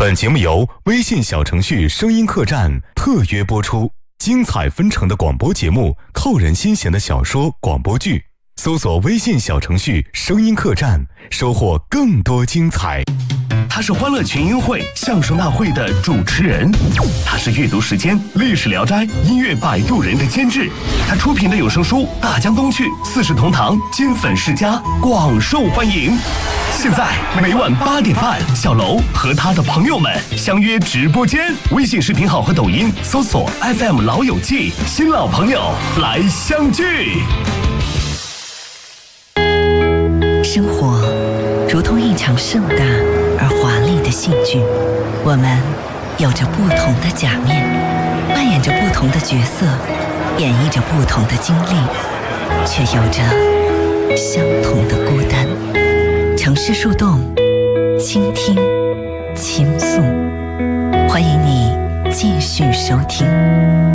本节目由微信小程序声音客栈特约播出，精彩纷呈的广播节目，扣人心弦的小说广播剧，搜索微信小程序声音客栈，收获更多精彩。 他是欢乐群英会相声大会的主持人，他是阅读时间历史聊斋音乐摆渡人的监制，他出品的有声书大江东去四世同堂金粉世家广受欢迎。现在每晚8点半，小楼和他的朋友们相约直播间，微信视频号和抖音搜索 FM 老友记，新老朋友来相聚。 生活如同一场盛大而华丽的戏剧，我们有着不同的假面，扮演着不同的角色，演绎着不同的经历，却有着相同的孤单。城市树洞，倾听，倾诉，欢迎你继续收听。